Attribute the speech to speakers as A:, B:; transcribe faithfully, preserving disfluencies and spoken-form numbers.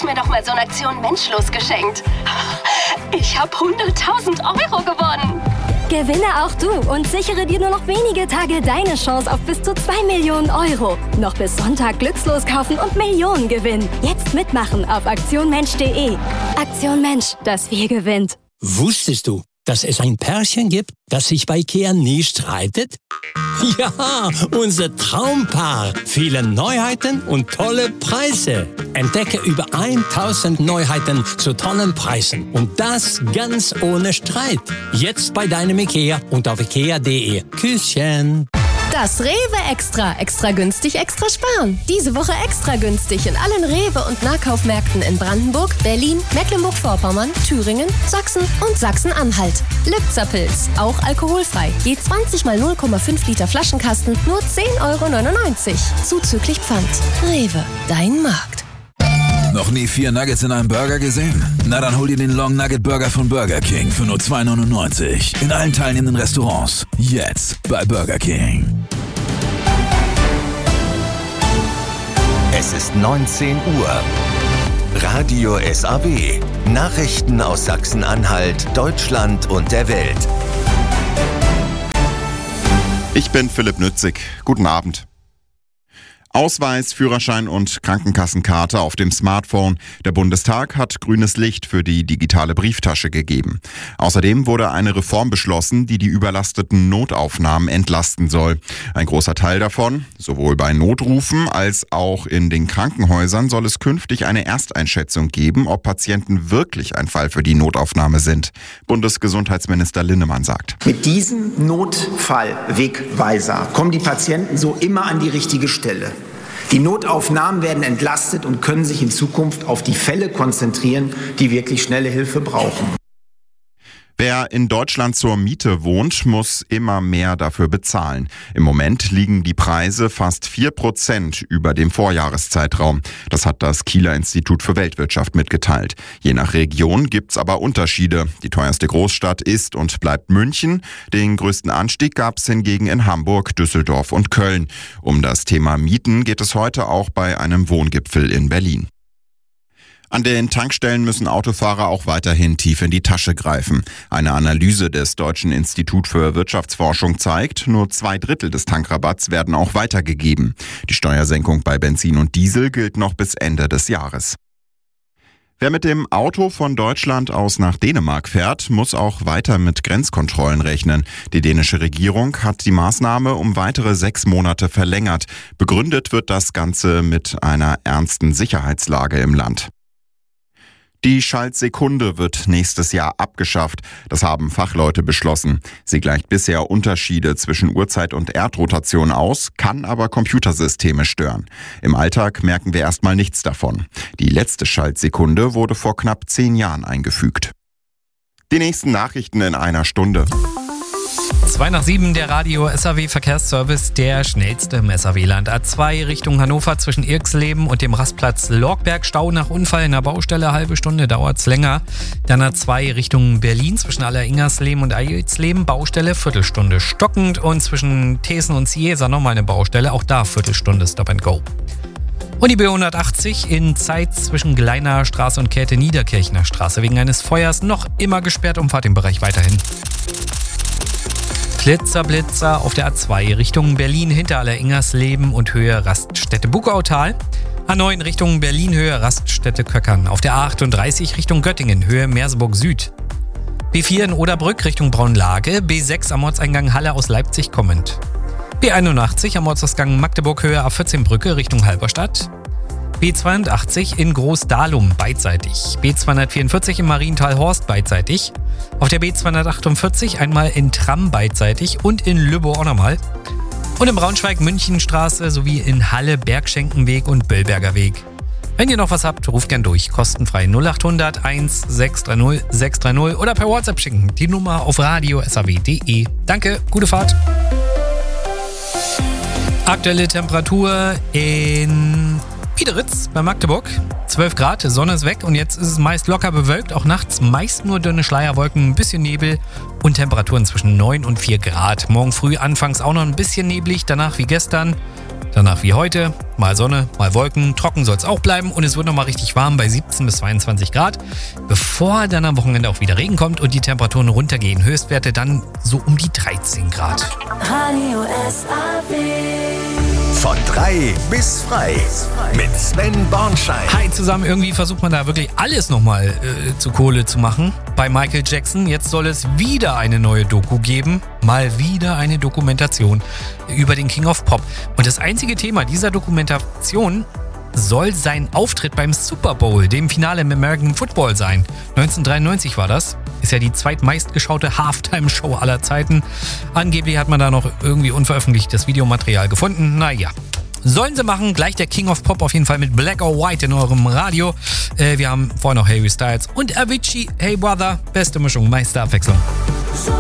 A: mir doch mal so eine Aktion Menschlos geschenkt. Ich habe hunderttausend Euro gewonnen.
B: Gewinne auch du und sichere dir nur noch wenige Tage deine Chance auf bis zu zwei Millionen Euro. Noch bis Sonntag Glückslos kaufen und Millionen gewinnen. Jetzt mitmachen auf aktion mensch punkt de. Aktion Mensch, das Wir gewinnt.
C: Wusstest du, dass es ein Pärchen gibt, das sich bei Ikea nie streitet? Ja, unser Traumpaar. Viele Neuheiten und tolle Preise. Entdecke über tausend Neuheiten zu tollen Preisen. Und das ganz ohne Streit. Jetzt bei deinem Ikea und auf ikea punkt de. Küsschen.
D: Das Rewe Extra. Extra günstig, extra sparen. Diese Woche extra günstig in allen Rewe- und Nahkaufmärkten in Brandenburg, Berlin, Mecklenburg-Vorpommern, Thüringen, Sachsen und Sachsen-Anhalt. Lübzer-Pilz, auch alkoholfrei. Je zwanzig mal null Komma fünf Liter Flaschenkasten, nur zehn Euro neunundneunzig. Zuzüglich Pfand. Rewe, dein Markt.
E: Noch nie vier Nuggets in einem Burger gesehen? Na dann hol dir den Long Nugget Burger von Burger King für nur zwei neunundneunzig. In allen teilnehmenden Restaurants. Jetzt bei Burger King.
F: Es ist neunzehn Uhr. Radio S A W. Nachrichten aus Sachsen-Anhalt, Deutschland und der Welt.
G: Ich bin Philipp Nützig. Guten Abend. Ausweis, Führerschein und Krankenkassenkarte auf dem Smartphone. Der Bundestag hat grünes Licht für die digitale Brieftasche gegeben. Außerdem wurde eine Reform beschlossen, die die überlasteten Notaufnahmen entlasten soll. Ein großer Teil davon, sowohl bei Notrufen als auch in den Krankenhäusern, soll es künftig eine Ersteinschätzung geben, ob Patienten wirklich ein Fall für die Notaufnahme sind. Bundesgesundheitsminister Linnemann sagt:
H: Mit diesem Notfallwegweiser kommen die Patienten so immer an die richtige Stelle. Die Notaufnahmen werden entlastet und können sich in Zukunft auf die Fälle konzentrieren, die wirklich schnelle Hilfe brauchen.
G: Wer in Deutschland zur Miete wohnt, muss immer mehr dafür bezahlen. Im Moment liegen die Preise fast vier Prozent über dem Vorjahreszeitraum. Das hat das Kieler Institut für Weltwirtschaft mitgeteilt. Je nach Region gibt's aber Unterschiede. Die teuerste Großstadt ist und bleibt München. Den größten Anstieg gab's hingegen in Hamburg, Düsseldorf und Köln. Um das Thema Mieten geht es heute auch bei einem Wohngipfel in Berlin. An den Tankstellen müssen Autofahrer auch weiterhin tief in die Tasche greifen. Eine Analyse des Deutschen Institut für Wirtschaftsforschung zeigt, nur zwei Drittel des Tankrabatts werden auch weitergegeben. Die Steuersenkung bei Benzin und Diesel gilt noch bis Ende des Jahres. Wer mit dem Auto von Deutschland aus nach Dänemark fährt, muss auch weiter mit Grenzkontrollen rechnen. Die dänische Regierung hat die Maßnahme um weitere sechs Monate verlängert. Begründet wird das Ganze mit einer ernsten Sicherheitslage im Land. Die Schaltsekunde wird nächstes Jahr abgeschafft. Das haben Fachleute beschlossen. Sie gleicht bisher Unterschiede zwischen Uhrzeit und Erdrotation aus, kann aber Computersysteme stören. Im Alltag merken wir erstmal nichts davon. Die letzte Schaltsekunde wurde vor knapp zehn Jahren eingefügt. Die nächsten Nachrichten in einer Stunde.
I: zwei nach sieben, der Radio S A W Verkehrsservice, der schnellste im S A W-Land. A zwei Richtung Hannover zwischen Irxleben und dem Rastplatz Lorgberg. Stau nach Unfall in der Baustelle, halbe Stunde dauert's länger. Dann A zwei Richtung Berlin zwischen Alleringersleben und Eilsleben. Baustelle, Viertelstunde stockend. Und zwischen Thesen und Ciesa nochmal eine Baustelle. Auch da Viertelstunde Stop and Go. Und die B hundertachtzig in Zeit zwischen Gleinaer Straße und Käthe-Niederkirchner Straße wegen eines Feuers noch immer gesperrt. Umfahrt im Bereich weiterhin. Blitzer, Blitzer auf der A zwei Richtung Berlin hinter Alleringersleben und Höhe Raststätte Bugautal. A neun Richtung Berlin Höhe Raststätte Köckern. Auf der A achtunddreißig Richtung Göttingen Höhe Merseburg Süd. B vier in Oderbrück Richtung Braunlage. B sechs am Orteingang Halle aus Leipzig kommend. B einundachtzig am Ortsausgang Magdeburg Höhe A vierzehn Brücke Richtung Halberstadt. B zweiundachtzig in Großdahlum beidseitig. B zweihundertvierundvierzig im Marienthal-Horst beidseitig. Auf der B zweihundertachtundvierzig einmal in Tram beidseitig und in Lübbow auch nochmal. Und in Braunschweig-Münchenstraße sowie in Halle Bergschenkenweg und Böllberger Weg. Wenn ihr noch was habt, ruft gern durch. Kostenfrei null achthundert eins sechs drei null sechs drei null oder per WhatsApp schicken. Die Nummer auf radio s a w punkt de. Danke, gute Fahrt. Aktuelle Temperatur in Biederitz bei Magdeburg. zwölf Grad, Sonne ist weg und jetzt ist es meist locker bewölkt. Auch nachts meist nur dünne Schleierwolken, ein bisschen Nebel und Temperaturen zwischen neun und vier Grad. Morgen früh anfangs auch noch ein bisschen neblig, danach wie gestern Danach wie heute, mal Sonne, mal Wolken, trocken soll es auch bleiben und es wird nochmal richtig warm bei siebzehn bis zweiundzwanzig Grad, bevor dann am Wochenende auch wieder Regen kommt und die Temperaturen runtergehen. Höchstwerte dann so um die dreizehn Grad.
J: Radio S A W.
F: Von drei bis frei mit Sven Bornschein.
I: Hi zusammen, irgendwie versucht man da wirklich alles nochmal äh, zu Kohle zu machen. Bei Michael Jackson, jetzt soll es wieder eine neue Doku geben. Mal wieder eine Dokumentation über den King of Pop. Und das einzige Thema dieser Dokumentation soll sein Auftritt beim Super Bowl, dem Finale im American Football sein. neunzehnhundertdreiundneunzig war das. Ist ja die zweitmeistgeschaute Halftime-Show aller Zeiten. Angeblich hat man da noch irgendwie unveröffentlichtes Videomaterial gefunden. Naja, sollen sie machen. Gleich der King of Pop auf jeden Fall mit Black or White in eurem Radio. Äh, wir haben vorher noch Harry Styles und Avicii. Hey Brother, beste Mischung, meiste Abwechslung.